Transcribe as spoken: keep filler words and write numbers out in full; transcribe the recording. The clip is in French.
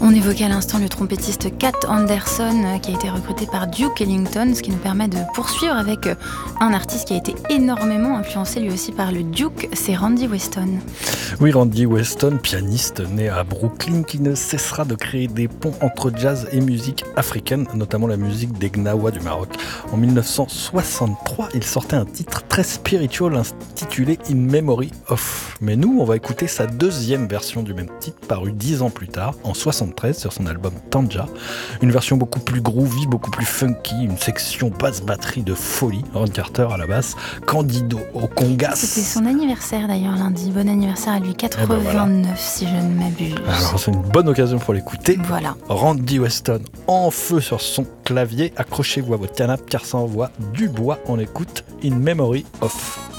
On évoquait à l'instant le trompettiste Cat Anderson qui a été recruté par Duke Ellington, ce qui nous permet de poursuivre avec un artiste qui a été énormément influencé lui aussi par le Duke, c'est Randy Weston. Oui, Randy Weston, pianiste né à Brooklyn, qui ne cessera de créer des ponts entre jazz et musique africaine, notamment la musique des Gnawa du Maroc. En dix-neuf cent soixante-trois, il sortait un titre très spirituel intitulé In Memory of. Mais nous, on va écouter sa deuxième version du même titre, parue dix ans plus tard, en soixante-treize, sur son album Tanja. Une version beaucoup plus groovy, beaucoup plus funky, une section basse-batterie de folie. Ron Carter à la basse, Candido au congas. C'était son anniversaire d'ailleurs lundi. Bon anniversaire à lui, quatre-vingt-neuf eh ben voilà. si je ne m'abuse. Alors c'est une bonne occasion pour l'écouter. Voilà. Randy Weston en feu sur son clavier. Accrochez-vous à votre canapé car ça envoie du bois. On écoute In Memory of.